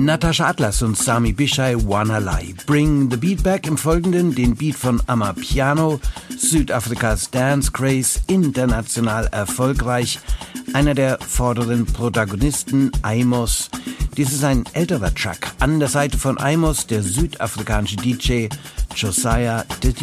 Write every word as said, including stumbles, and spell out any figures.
Natascha Atlas und Sami Bishai, Wanna Lie. Bring the Beat Back im Folgenden, den Beat von Amapiano, Südafrikas Dance Craze, international erfolgreich. Einer der vorderen Protagonisten, Imus. Dies ist ein älterer Track. An der Seite von Imus der südafrikanische D J Josiah the